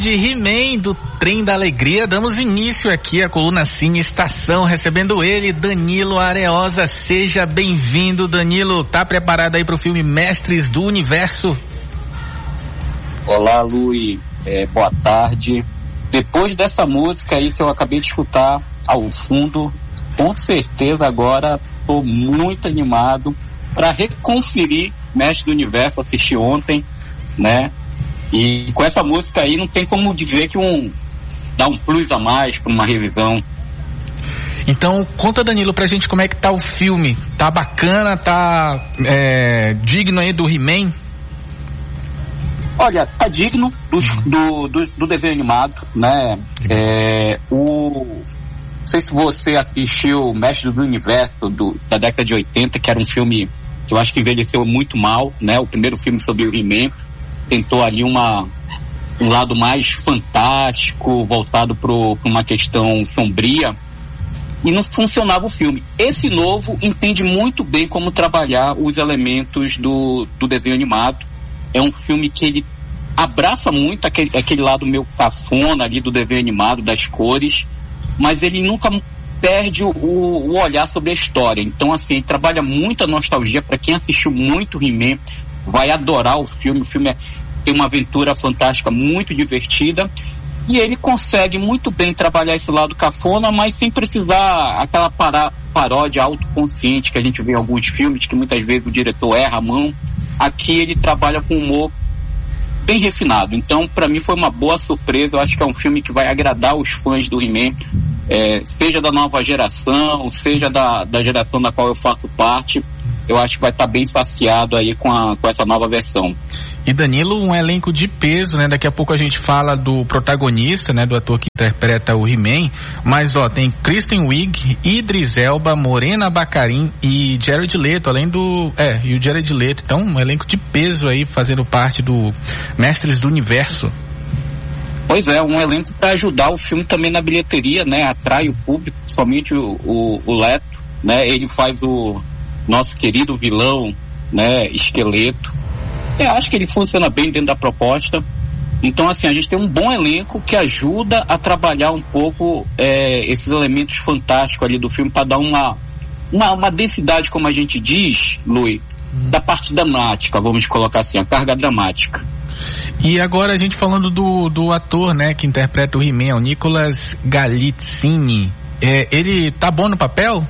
de He-Man do Trem da Alegria. Damos início aqui à coluna Cine Estação, recebendo ele, Danilo Areosa. Seja bem-vindo, Danilo. Tá preparado aí pro filme Mestres do Universo? Olá, Luiz. Boa tarde. Depois dessa música aí que eu acabei de escutar ao fundo, com certeza agora estou muito animado para reconferir Mestres do Universo. Assisti ontem, né? E com essa música aí não tem como dizer que dá um plus a mais para uma revisão. Então conta, Danilo, pra gente como é que tá o filme. Tá bacana, tá digno aí do He-Man? Olha, tá digno do desenho animado, né? Não sei se você assistiu Mestres do Universo da década de 80, que era um filme que eu acho que envelheceu muito mal, né? O primeiro filme sobre o He-Man. Tentou ali um lado mais fantástico, voltado para uma questão sombria, e não funcionava o filme. Esse novo entende muito bem como trabalhar os elementos do desenho animado. É um filme que ele abraça muito aquele lado meio cafona ali do desenho animado, das cores, mas ele nunca perde o olhar sobre a história. Então, assim, ele trabalha muito a nostalgia. Para quem assistiu muito He-Man, vai adorar o filme. O filme tem uma aventura fantástica, muito divertida, e ele consegue muito bem trabalhar esse lado cafona, mas sem precisar aquela paródia autoconsciente que a gente vê em alguns filmes, que muitas vezes o diretor erra a mão. Aqui ele trabalha com humor bem refinado. Então, para mim foi uma boa surpresa. Eu acho que é um filme que vai agradar os fãs do He-Man, seja da nova geração, seja da geração da qual eu faço parte. Eu acho que vai estar bem saciado aí com essa nova versão. E Danilo, um elenco de peso, né? Daqui a pouco a gente fala do protagonista, né? Do ator que interpreta o He-Man. Mas, tem Kristen Wiig, Idris Elba, Morena Baccarin e Jared Leto, além do... e o Jared Leto. Então, um elenco de peso aí, fazendo parte do Mestres do Universo. Pois é, um elenco para ajudar o filme também na bilheteria, né? Atrai o público, somente o Leto, né? Ele faz o nosso querido vilão, né? Esqueleto. Acho que ele funciona bem dentro da proposta. Então, assim, a gente tem um bom elenco que ajuda a trabalhar um pouco esses elementos fantásticos ali do filme, para dar uma densidade, como a gente diz, Luiz, da parte dramática, vamos colocar assim, a carga dramática. E agora a gente falando do ator, né, que interpreta o He-Man, o Nicolas Galitzine. Ele tá bom no papel?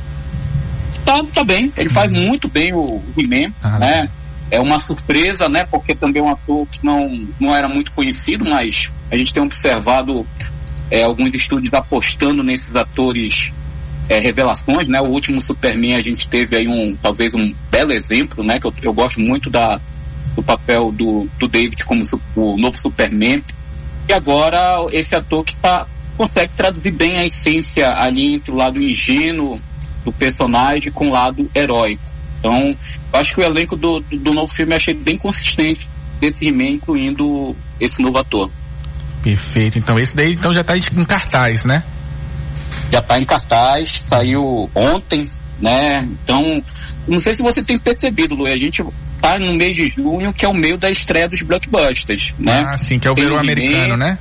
Tá bem, ele faz muito bem o He-Man, né? É uma surpresa, né? Porque também é um ator que não era muito conhecido, mas a gente tem observado alguns estúdios apostando nesses atores revelações, né? O último Superman a gente teve aí talvez um belo exemplo, né? Que eu gosto muito do papel do David como o novo Superman. E agora esse ator que consegue traduzir bem a essência ali entre o lado ingênuo do personagem com o lado heróico. Então, eu acho que o elenco do novo filme eu achei bem consistente desse He-Man, incluindo esse novo ator. Perfeito. Então, esse daí já está em cartaz, né? Já está em cartaz, saiu ontem, né? Então, não sei se você tem percebido, Lu, a gente está no mês de junho, que é o meio da estreia dos blockbusters, né? Ah, sim, que é o verão americano, né?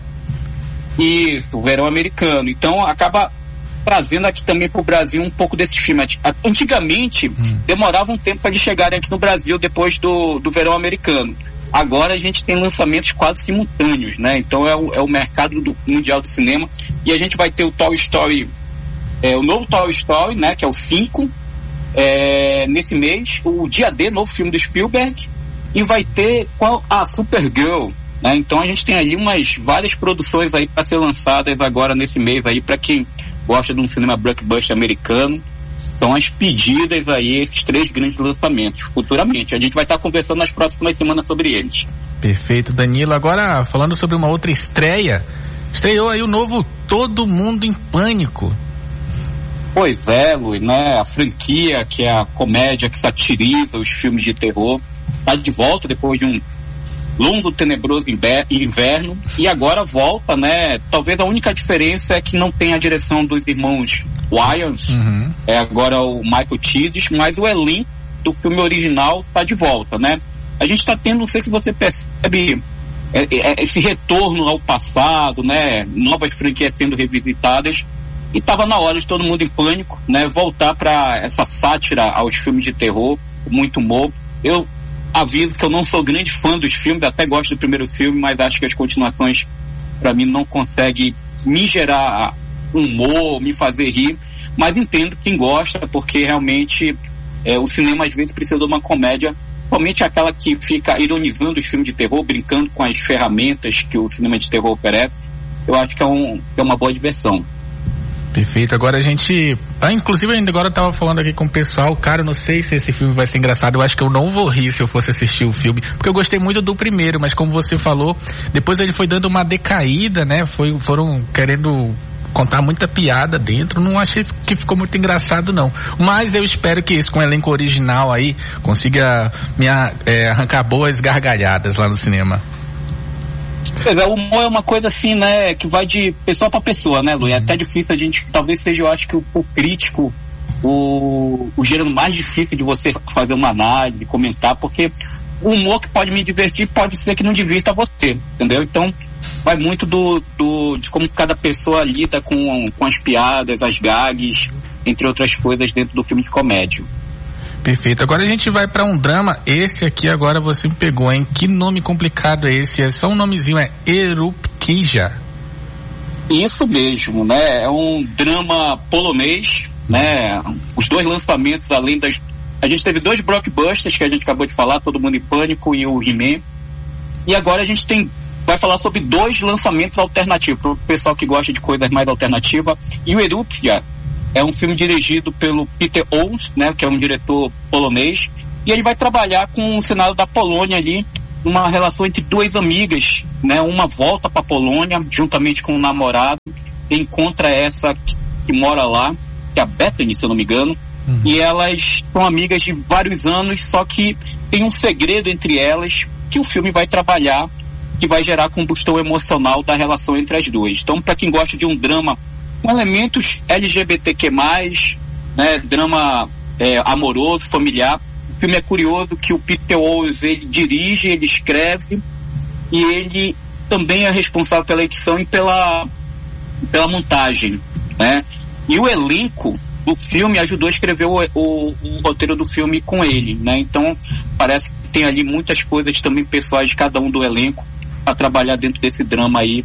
Isso, o verão americano. Então, acaba trazendo aqui também para o Brasil um pouco desse filme. Antigamente, demorava um tempo para eles chegarem aqui no Brasil depois do verão americano. Agora a gente tem lançamentos quase simultâneos, né? Então é o mercado mundial do cinema. E a gente vai ter o Toy Story, o novo Toy Story, né? Que é o 5, nesse mês. O Dia D, novo filme do Spielberg. E vai ter a Supergirl, né? Então a gente tem ali várias produções aí para ser lançadas agora nesse mês aí, para quem gosta de um cinema blockbuster americano. São as pedidas aí, esses 3 grandes lançamentos, futuramente. A gente vai estar conversando nas próximas semanas sobre eles. Perfeito, Danilo. Agora, falando sobre uma outra estreia, estreou aí o novo Todo Mundo em Pânico. Pois é, Luiz, né? A franquia, que é a comédia que satiriza os filmes de terror, está de volta depois de um longo, tenebroso inverno, e agora volta, né? Talvez a única diferença é que não tem a direção dos irmãos Wayans, é agora o Michael Chizes, mas o elenco do filme original tá de volta, né? A gente tá tendo, não sei se você percebe, esse retorno ao passado, né? Novas franquias sendo revisitadas, e estava na hora de Todo Mundo em Pânico, né? Voltar para essa sátira aos filmes de terror, muito humor. Eu aviso que eu não sou grande fã dos filmes, até gosto do primeiro filme, mas acho que as continuações, para mim, não conseguem me gerar humor, me fazer rir, mas entendo quem gosta, porque realmente o cinema às vezes precisa de uma comédia, somente aquela que fica ironizando os filmes de terror, brincando com as ferramentas que o cinema de terror oferece. Eu acho que é uma boa diversão. Perfeito. Agora a gente... inclusive ainda agora eu tava falando aqui com o pessoal, cara, eu não sei se esse filme vai ser engraçado, eu acho que eu não vou rir se eu fosse assistir o filme, porque eu gostei muito do primeiro, mas como você falou, depois ele foi dando uma decaída, né? Foram querendo contar muita piada dentro, não achei que ficou muito engraçado não, mas eu espero que esse com o elenco original aí consiga arrancar boas gargalhadas lá no cinema. O humor é uma coisa assim, né, que vai de pessoa para pessoa, né, Lu? É até difícil a gente, talvez seja, eu acho que o crítico, o gênero mais difícil de você fazer uma análise, comentar, porque o humor que pode me divertir pode ser que não divirta você, entendeu? Então vai muito de como cada pessoa lida com as piadas, as gags, entre outras coisas dentro do filme de comédia. Perfeito. Agora a gente vai para um drama. Esse aqui agora você me pegou, hein? Que nome complicado é esse? É só um nomezinho, é Erupkija. Isso mesmo, né? É um drama polonês, né? Os dois lançamentos, além das... A gente teve 2 blockbusters que a gente acabou de falar, Todo Mundo em Pânico e o He-Man. E agora a gente vai falar sobre 2 lançamentos alternativos, para o pessoal que gosta de coisas mais alternativas. E o Erupkija é um filme dirigido pelo Peter Owens, né, que é um diretor polonês, e ele vai trabalhar com o cenário da Polônia ali, uma relação entre 2 amigas, né, uma volta para a Polônia, juntamente com um namorado, e encontra essa que mora lá, que é a Bethany, se eu não me engano, e elas são amigas de vários anos, só que tem um segredo entre elas, que o filme vai trabalhar, que vai gerar combustão emocional da relação entre as duas. Então, para quem gosta de um drama com elementos LGBTQ+, né, drama amoroso, familiar. O filme é curioso que o Peter Owens, ele dirige, ele escreve, e ele também é responsável pela edição e pela montagem, né? E o elenco do filme ajudou a escrever o roteiro do filme com ele, né? Então parece que tem ali muitas coisas também pessoais de cada um do elenco para trabalhar dentro desse drama aí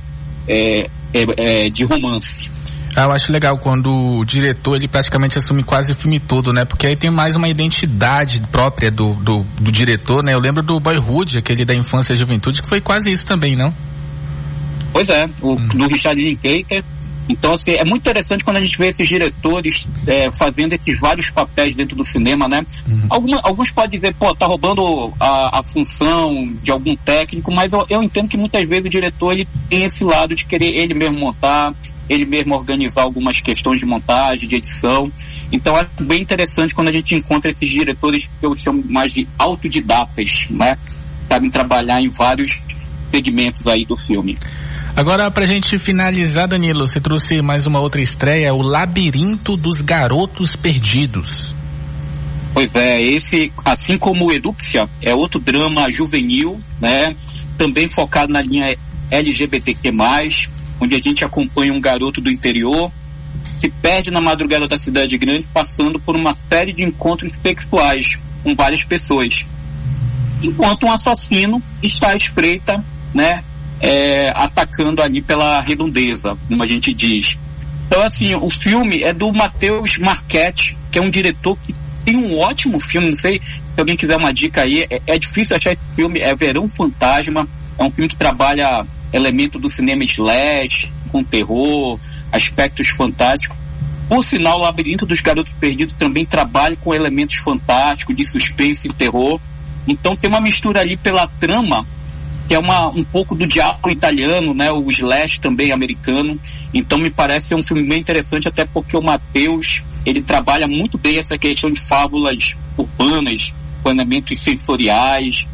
de romance. Eu acho legal quando o diretor, ele praticamente assume quase o filme todo, né? Porque aí tem mais uma identidade própria do diretor, né? Eu lembro do Boyhood, aquele da infância e juventude, que foi quase isso também, não? Pois é, do Richard Linklater. Então, assim, é muito interessante quando a gente vê esses diretores fazendo esses vários papéis dentro do cinema, né? Alguns podem dizer, tá roubando a função de algum técnico, mas eu entendo que muitas vezes o diretor, ele tem esse lado de querer ele mesmo montar, ele mesmo organizar algumas questões de montagem, de edição. Então é bem interessante quando a gente encontra esses diretores que eu chamo mais de autodidatas, né? Sabem trabalhar em vários segmentos aí do filme. Agora, pra gente finalizar, Danilo, você trouxe mais uma outra estreia, O Labirinto dos Garotos Perdidos. Pois é, esse, assim como o Erupkija, é outro drama juvenil, né? Também focado na linha LGBTQ+, onde a gente acompanha um garoto do interior, se perde na madrugada da cidade grande, passando por uma série de encontros sexuais com várias pessoas. Enquanto um assassino está à espreita, né, atacando ali pela redondeza, como a gente diz. Então, assim, o filme é do Mateusz Marchetti, que é um diretor que tem um ótimo filme, não sei se alguém quiser uma dica aí, é difícil achar esse filme, é Verão Fantasma, é um filme que trabalha elemento do cinema slash, com terror, aspectos fantásticos. Por sinal, o Labirinto dos Garotos Perdidos também trabalha com elementos fantásticos, de suspense e terror. Então tem uma mistura ali pela trama, que é um pouco do diabo italiano, né? O slash também americano. Então me parece ser um filme bem interessante, até porque o Mateusz, ele trabalha muito bem essa questão de fábulas urbanas, com elementos sensoriais,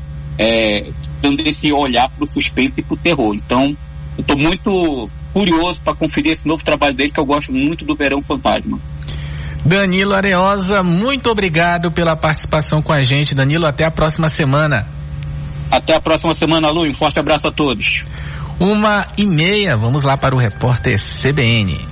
dando esse olhar para o suspense e para o terror. Então, eu estou muito curioso para conferir esse novo trabalho dele, que eu gosto muito do Verão Fantasma. Danilo Areosa, muito obrigado pela participação com a gente. Danilo, até a próxima semana. Até a próxima semana, Lu. Um forte abraço a todos. 1h30, vamos lá para o repórter CBN.